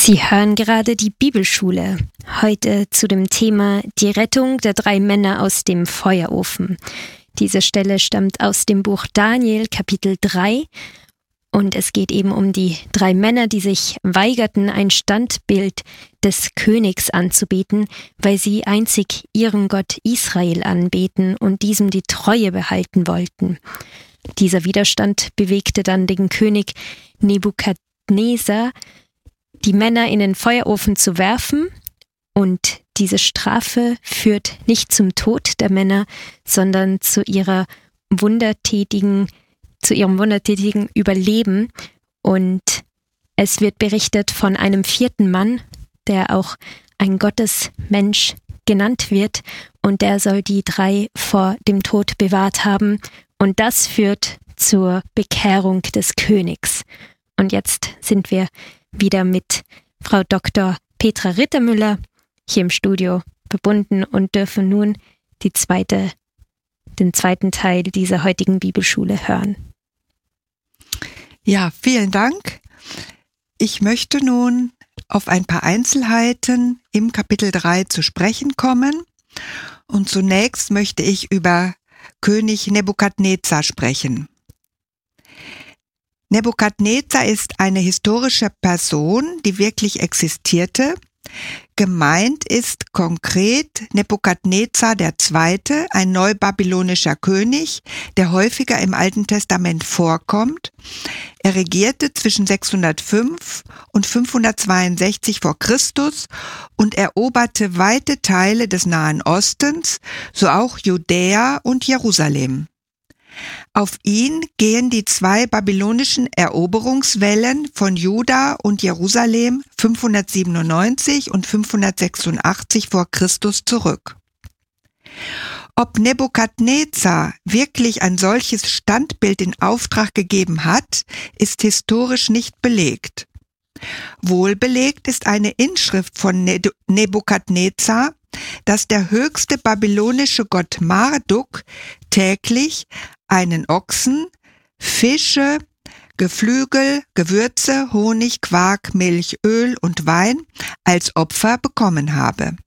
Sie hören gerade die Bibelschule. Heute zu dem Thema die Rettung der 3 Männer aus dem Feuerofen. Diese Stelle stammt aus dem Buch Daniel, Kapitel 3. Und es geht eben um die 3 Männer, die sich weigerten, ein Standbild des Königs anzubeten, weil sie einzig ihren Gott Israel anbeten und diesem die Treue behalten wollten. Dieser Widerstand bewegte dann den König Nebukadnezar, die Männer in den Feuerofen zu werfen, und diese Strafe führt nicht zum Tod der Männer, sondern zu ihrem wundertätigen Überleben. Und es wird berichtet von einem 4. Mann, der auch ein Gottesmensch genannt wird, und der soll die 3 vor dem Tod bewahrt haben, und das führt zur Bekehrung des Königs. Und jetzt sind wir wieder mit Frau Dr. Petra Rittermüller hier im Studio verbunden und dürfen nun den zweiten Teil dieser heutigen Bibelschule hören. Ja, vielen Dank. Ich möchte nun auf ein paar Einzelheiten im Kapitel 3 zu sprechen kommen. Und zunächst möchte ich über König Nebukadnezar sprechen. Nebukadnezar ist eine historische Person, die wirklich existierte. Gemeint ist konkret Nebukadnezar II., ein neubabylonischer König, der häufiger im Alten Testament vorkommt. Er regierte zwischen 605 und 562 vor Christus und eroberte weite Teile des Nahen Ostens, so auch Judäa und Jerusalem. Auf ihn gehen die 2 babylonischen Eroberungswellen von Juda und Jerusalem 597 und 586 vor Christus zurück. Ob Nebukadnezar wirklich ein solches Standbild in Auftrag gegeben hat, ist historisch nicht belegt. Wohl belegt ist eine Inschrift von Nebukadnezar, dass der höchste babylonische Gott Marduk täglich einen Ochsen, Fische, Geflügel, Gewürze, Honig, Quark, Milch, Öl und Wein als Opfer bekommen habe.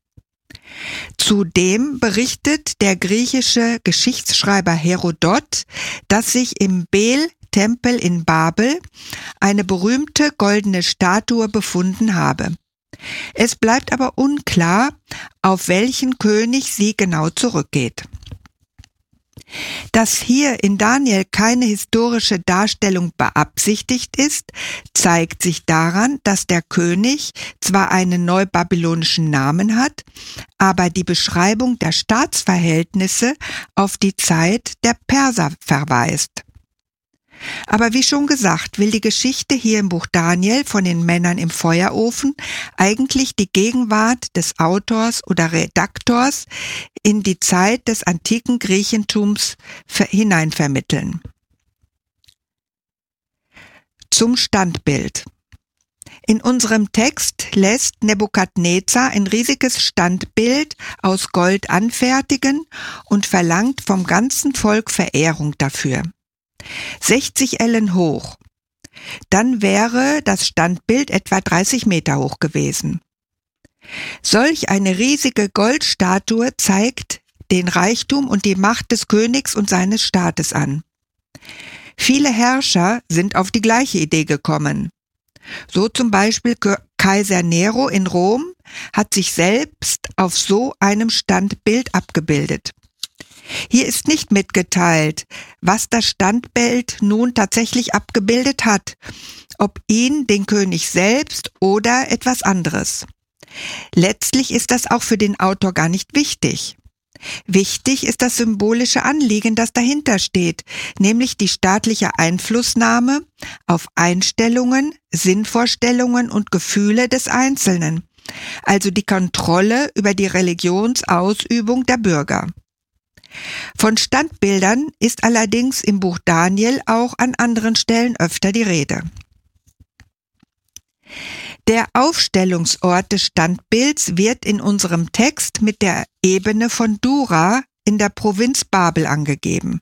Zudem berichtet der griechische Geschichtsschreiber Herodot, dass sich im Bel-Tempel in Babel eine berühmte goldene Statue befunden habe. Es bleibt aber unklar, auf welchen König sie genau zurückgeht. Dass hier in Daniel keine historische Darstellung beabsichtigt ist, zeigt sich daran, dass der König zwar einen neubabylonischen Namen hat, aber die Beschreibung der Staatsverhältnisse auf die Zeit der Perser verweist. Aber wie schon gesagt, will die Geschichte hier im Buch Daniel von den Männern im Feuerofen eigentlich die Gegenwart des Autors oder Redaktors in die Zeit des antiken Griechentums hineinvermitteln. Zum Standbild. In unserem Text lässt Nebukadnezar ein riesiges Standbild aus Gold anfertigen und verlangt vom ganzen Volk Verehrung dafür. 60 Ellen hoch. Dann wäre das Standbild etwa 30 Meter hoch gewesen. Solch eine riesige Goldstatue zeigt den Reichtum und die Macht des Königs und seines Staates an. Viele Herrscher sind auf die gleiche Idee gekommen. So zum Beispiel Kaiser Nero in Rom hat sich selbst auf so einem Standbild abgebildet. Hier ist nicht mitgeteilt, was das Standbild nun tatsächlich abgebildet hat, ob ihn, den König selbst oder etwas anderes. Letztlich ist das auch für den Autor gar nicht wichtig. Wichtig ist das symbolische Anliegen, das dahinter steht, nämlich die staatliche Einflussnahme auf Einstellungen, Sinnvorstellungen und Gefühle des Einzelnen, also die Kontrolle über die Religionsausübung der Bürger. Von Standbildern ist allerdings im Buch Daniel auch an anderen Stellen öfter die Rede. Der Aufstellungsort des Standbilds wird in unserem Text mit der Ebene von Dura in der Provinz Babel angegeben.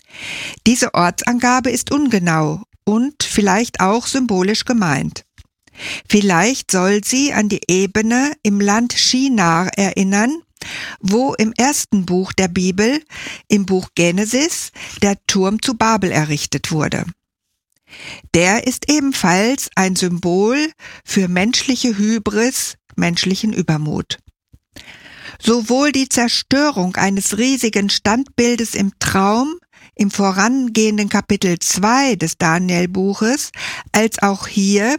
Diese Ortsangabe ist ungenau und vielleicht auch symbolisch gemeint. Vielleicht soll sie an die Ebene im Land Shinar erinnern, wo im ersten Buch der Bibel, im Buch Genesis, der Turm zu Babel errichtet wurde. Der ist ebenfalls ein Symbol für menschliche Hybris, menschlichen Übermut. Sowohl die Zerstörung eines riesigen Standbildes im Traum, im vorangehenden Kapitel 2 des Daniel-Buches, als auch hier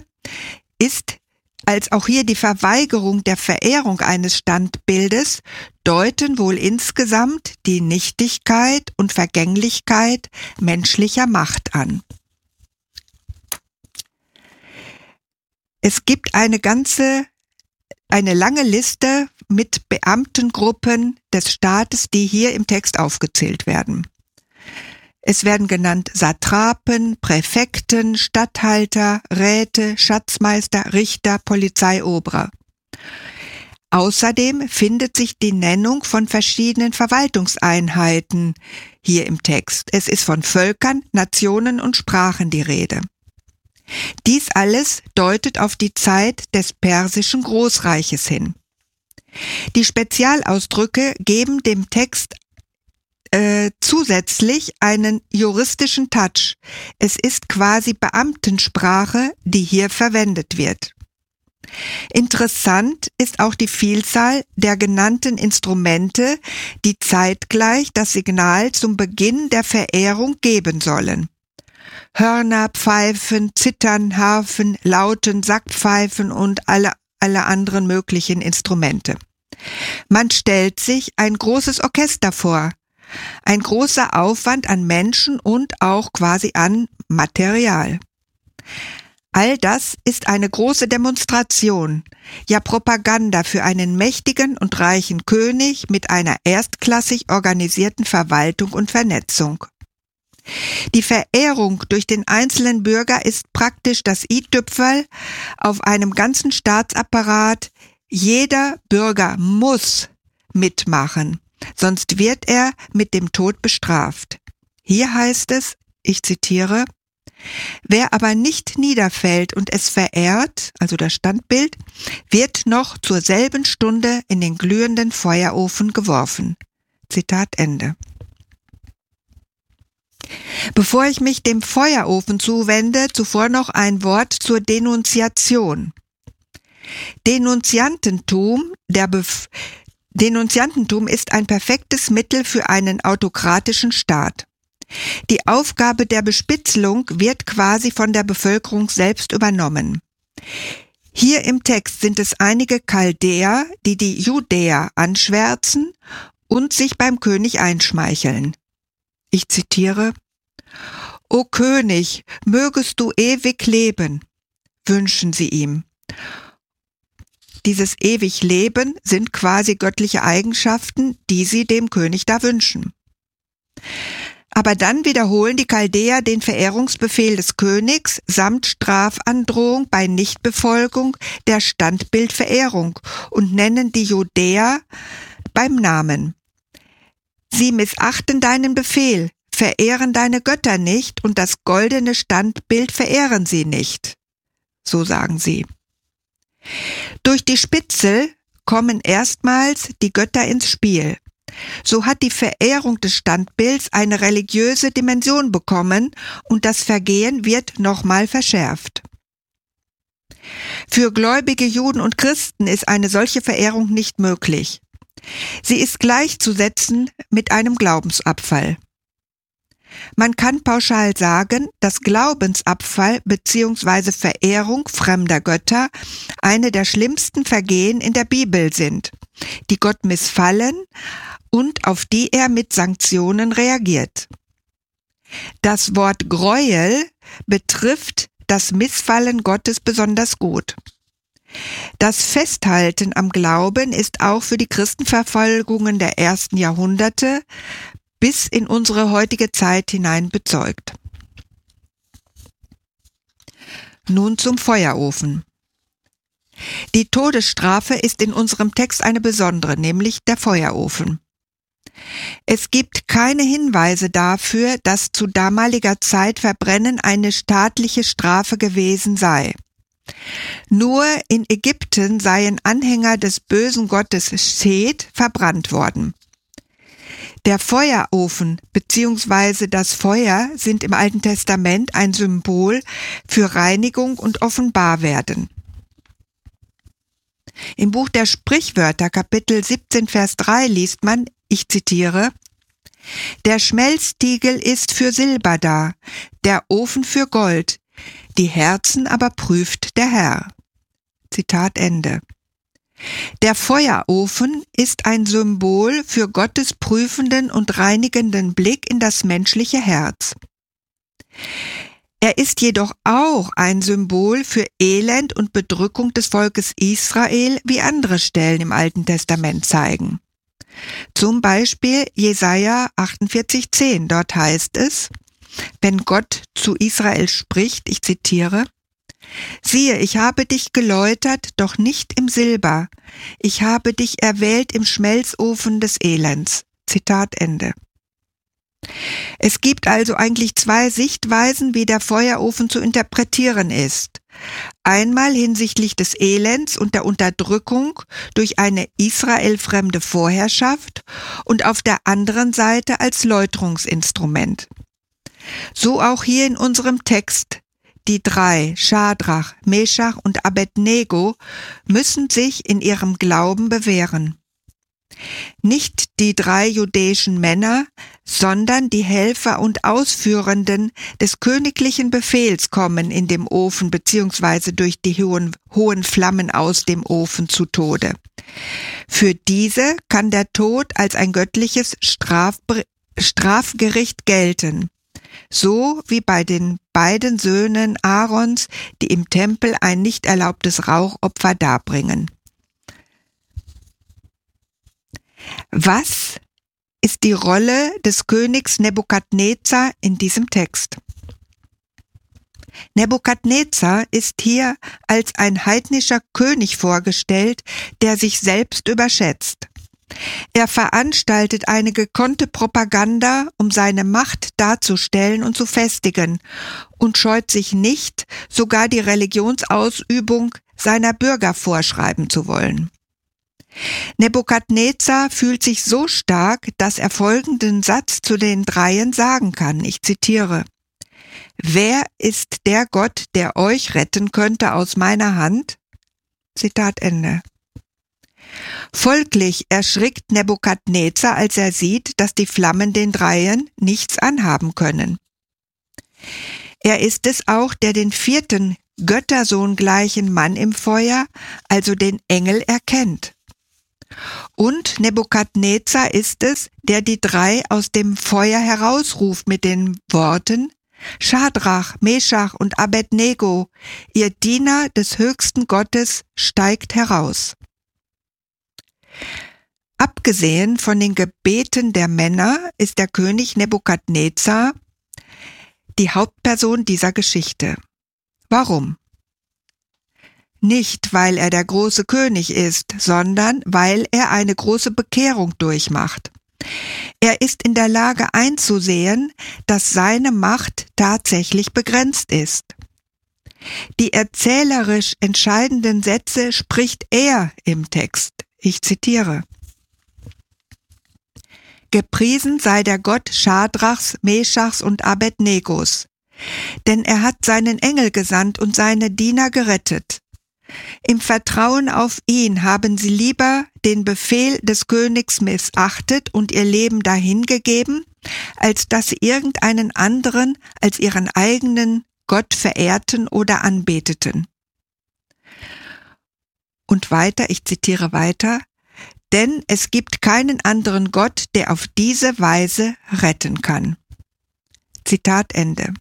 die Verweigerung der Verehrung eines Standbildes deuten wohl insgesamt die Nichtigkeit und Vergänglichkeit menschlicher Macht an. Es gibt eine lange Liste mit Beamtengruppen des Staates, die hier im Text aufgezählt werden. Es werden genannt Satrapen, Präfekten, Statthalter, Räte, Schatzmeister, Richter, Polizeioberer. Außerdem findet sich die Nennung von verschiedenen Verwaltungseinheiten hier im Text. Es ist von Völkern, Nationen und Sprachen die Rede. Dies alles deutet auf die Zeit des persischen Großreiches hin. Die Spezialausdrücke geben dem Text zusätzlich einen juristischen Touch. Es ist quasi Beamtensprache, die hier verwendet wird. Interessant ist auch die Vielzahl der genannten Instrumente, die zeitgleich das Signal zum Beginn der Verehrung geben sollen. Hörner, Pfeifen, Zittern, Harfen, Lauten, Sackpfeifen und alle anderen möglichen Instrumente. Man stellt sich ein großes Orchester vor. Ein großer Aufwand an Menschen und auch quasi an Material. All das ist eine große Demonstration, ja Propaganda für einen mächtigen und reichen König mit einer erstklassig organisierten Verwaltung und Vernetzung. Die Verehrung durch den einzelnen Bürger ist praktisch das i-Tüpferl auf einem ganzen Staatsapparat. Jeder Bürger muss mitmachen. Sonst wird er mit dem Tod bestraft. Hier heißt es, ich zitiere, wer aber nicht niederfällt und es verehrt, also das Standbild, wird noch zur selben Stunde in den glühenden Feuerofen geworfen. Zitat Ende. Bevor ich mich dem Feuerofen zuwende, zuvor noch ein Wort zur Denunziation. Denunziantentum ist ein perfektes Mittel für einen autokratischen Staat. Die Aufgabe der Bespitzelung wird quasi von der Bevölkerung selbst übernommen. Hier im Text sind es einige Chaldäer, die die Judäer anschwärzen und sich beim König einschmeicheln. Ich zitiere: O König, mögest du ewig leben, wünschen sie ihm. Dieses ewig Leben sind quasi göttliche Eigenschaften, die sie dem König da wünschen. Aber dann wiederholen die Chaldäer den Verehrungsbefehl des Königs samt Strafandrohung bei Nichtbefolgung der Standbildverehrung und nennen die Judäer beim Namen. Sie missachten deinen Befehl, verehren deine Götter nicht und das goldene Standbild verehren sie nicht. So sagen sie. Durch die Spitzel kommen erstmals die Götter ins Spiel. So hat die Verehrung des Standbilds eine religiöse Dimension bekommen und das Vergehen wird nochmal verschärft. Für gläubige Juden und Christen ist eine solche Verehrung nicht möglich. Sie ist gleichzusetzen mit einem Glaubensabfall. Man kann pauschal sagen, dass Glaubensabfall bzw. Verehrung fremder Götter eine der schlimmsten Vergehen in der Bibel sind, die Gott missfallen und auf die er mit Sanktionen reagiert. Das Wort Gräuel betrifft das Missfallen Gottes besonders gut. Das Festhalten am Glauben ist auch für die Christenverfolgungen der ersten Jahrhunderte bis in unsere heutige Zeit hinein bezeugt. Nun zum Feuerofen. Die Todesstrafe ist in unserem Text eine besondere, nämlich der Feuerofen. Es gibt keine Hinweise dafür, dass zu damaliger Zeit Verbrennen eine staatliche Strafe gewesen sei. Nur in Ägypten seien Anhänger des bösen Gottes Seth verbrannt worden. Der Feuerofen bzw. das Feuer sind im Alten Testament ein Symbol für Reinigung und Offenbarwerden. Im Buch der Sprichwörter, Kapitel 17, Vers 3 liest man, ich zitiere, Der Schmelztiegel ist für Silber da, der Ofen für Gold, die Herzen aber prüft der Herr. Zitat Ende. Der Feuerofen ist ein Symbol für Gottes prüfenden und reinigenden Blick in das menschliche Herz. Er ist jedoch auch ein Symbol für Elend und Bedrückung des Volkes Israel, wie andere Stellen im Alten Testament zeigen. Zum Beispiel Jesaja 48,10. Dort heißt es, wenn Gott zu Israel spricht, ich zitiere, Siehe, ich habe dich geläutert, doch nicht im Silber. Ich habe dich erwählt im Schmelzofen des Elends. Zitat Ende. Es gibt also eigentlich zwei Sichtweisen, wie der Feuerofen zu interpretieren ist. Einmal hinsichtlich des Elends und der Unterdrückung durch eine israelfremde Vorherrschaft und auf der anderen Seite als Läuterungsinstrument. So auch hier in unserem Text. Die drei, Schadrach, Meschach und Abednego, müssen sich in ihrem Glauben bewähren. Nicht die drei judäischen Männer, sondern die Helfer und Ausführenden des königlichen Befehls kommen in dem Ofen bzw. durch die hohen Flammen aus dem Ofen zu Tode. Für diese kann der Tod als ein göttliches Strafgericht gelten. So wie bei den beiden Söhnen Aarons, die im Tempel ein nicht erlaubtes Rauchopfer darbringen. Was ist die Rolle des Königs Nebukadnezar in diesem Text? Nebukadnezar ist hier als ein heidnischer König vorgestellt, der sich selbst überschätzt. Er veranstaltet eine gekonnte Propaganda, um seine Macht darzustellen und zu festigen, und scheut sich nicht, sogar die Religionsausübung seiner Bürger vorschreiben zu wollen. Nebukadnezar fühlt sich so stark, dass er folgenden Satz zu den Dreien sagen kann, ich zitiere, Wer ist der Gott, der euch retten könnte aus meiner Hand? Zitat Ende. Folglich erschrickt Nebukadnezar, als er sieht, dass die Flammen den Dreien nichts anhaben können. Er ist es auch, der den vierten göttersohngleichen Mann im Feuer, also den Engel, erkennt. Und Nebukadnezar ist es, der die drei aus dem Feuer herausruft mit den Worten Schadrach, Meschach und Abednego, ihr Diener des höchsten Gottes, steigt heraus. Abgesehen von den Gebeten der Männer ist der König Nebukadnezar die Hauptperson dieser Geschichte. Warum? Nicht, weil er der große König ist, sondern weil er eine große Bekehrung durchmacht. Er ist in der Lage einzusehen, dass seine Macht tatsächlich begrenzt ist. Die erzählerisch entscheidenden Sätze spricht er im Text. Ich zitiere. Gepriesen sei der Gott Schadrachs, Meschachs und Abednegos, denn er hat seinen Engel gesandt und seine Diener gerettet. Im Vertrauen auf ihn haben sie lieber den Befehl des Königs missachtet und ihr Leben dahingegeben, als dass sie irgendeinen anderen als ihren eigenen Gott verehrten oder anbeteten. Und weiter, ich zitiere weiter, denn es gibt keinen anderen Gott, der auf diese Weise retten kann. Zitat Ende.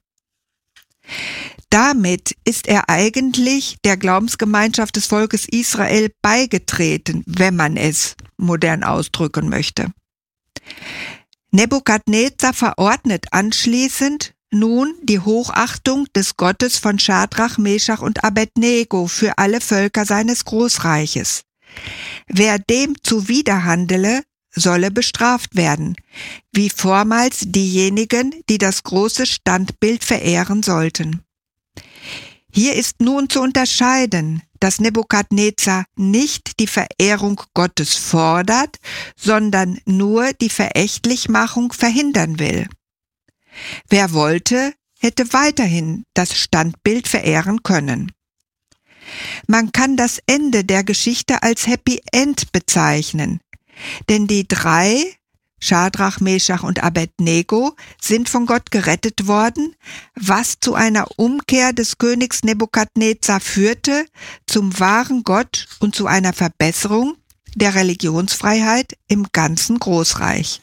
Damit ist er eigentlich der Glaubensgemeinschaft des Volkes Israel beigetreten, wenn man es modern ausdrücken möchte. Nebukadnezar verordnet anschließend nun die Hochachtung des Gottes von Schadrach, Meschach und Abednego für alle Völker seines Großreiches. Wer dem zuwiderhandele, solle bestraft werden, wie vormals diejenigen, die das große Standbild verehren sollten. Hier ist nun zu unterscheiden, dass Nebukadnezar nicht die Verehrung Gottes fordert, sondern nur die Verächtlichmachung verhindern will. Wer wollte, hätte weiterhin das Standbild verehren können. Man kann das Ende der Geschichte als Happy End bezeichnen, denn die drei, Schadrach, Meschach und Abednego, sind von Gott gerettet worden, was zu einer Umkehr des Königs Nebukadnezar führte, zum wahren Gott und zu einer Verbesserung der Religionsfreiheit im ganzen Großreich.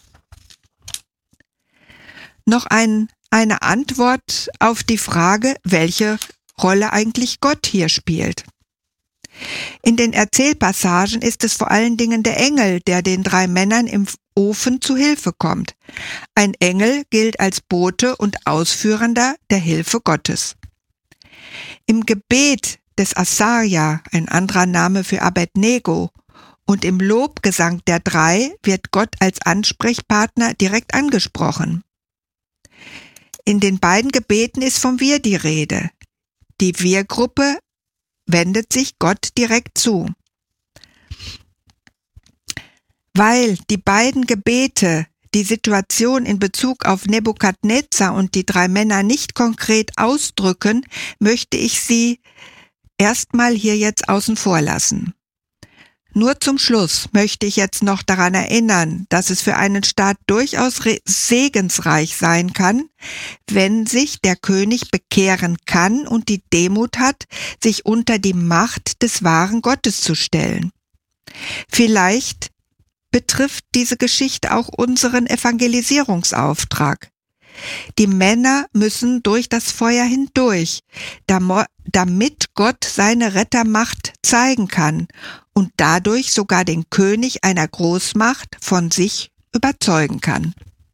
Noch eine Antwort auf die Frage, welche Rolle eigentlich Gott hier spielt. In den Erzählpassagen ist es vor allen Dingen der Engel, der den drei Männern im Ofen zu Hilfe kommt. Ein Engel gilt als Bote und Ausführender der Hilfe Gottes. Im Gebet des Asaja, ein anderer Name für Abednego, und im Lobgesang der drei wird Gott als Ansprechpartner direkt angesprochen. In den beiden Gebeten ist vom Wir die Rede. Die Wir-Gruppe wendet sich Gott direkt zu. Weil die beiden Gebete die Situation in Bezug auf Nebukadnezar und die drei Männer nicht konkret ausdrücken, möchte ich sie erstmal hier jetzt außen vor lassen. Nur zum Schluss möchte ich jetzt noch daran erinnern, dass es für einen Staat durchaus segensreich sein kann, wenn sich der König bekehren kann und die Demut hat, sich unter die Macht des wahren Gottes zu stellen. Vielleicht betrifft diese Geschichte auch unseren Evangelisierungsauftrag. Die Männer müssen durch das Feuer hindurch, damit Gott seine Rettermacht zeigen kann und dadurch sogar den König einer Großmacht von sich überzeugen kann.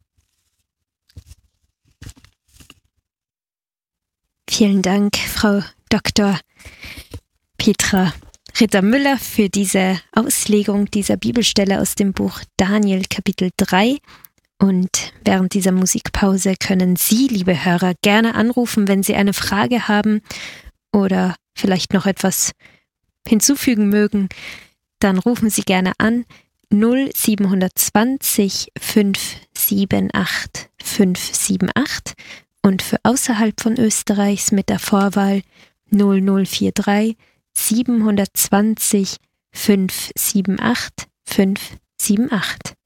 Vielen Dank, Frau Dr. Petra Ritter-Müller, für diese Auslegung dieser Bibelstelle aus dem Buch Daniel Kapitel 3. Und während dieser Musikpause können Sie, liebe Hörer, gerne anrufen, wenn Sie eine Frage haben oder vielleicht noch etwas hinzufügen mögen. Dann rufen Sie gerne an 0720 578 578 und für außerhalb von Österreichs mit der Vorwahl 0043 720 578 578.